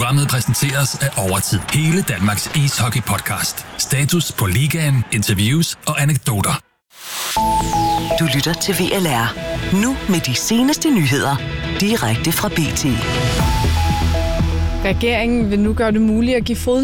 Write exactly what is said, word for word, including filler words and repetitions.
Programmet præsenteres af Overtid, hele Danmarks ishockey-podcast. Status på ligaen, interviews og anekdoter. Du lytter til V L R. Nu med de seneste nyheder. Direkte fra B T. Regeringen vil nu gøre det muligt at give fodlænke